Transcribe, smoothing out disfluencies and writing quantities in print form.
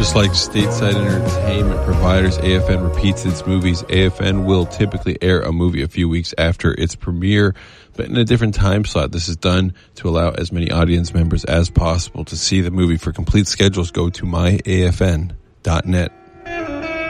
Just like stateside entertainment providers, AFN repeats its movies. AFN will typically air a movie a few weeks after its premiere, but in a different time slot. This is done to allow as many audience members as possible to see the movie. For complete schedules, go to myafn.net.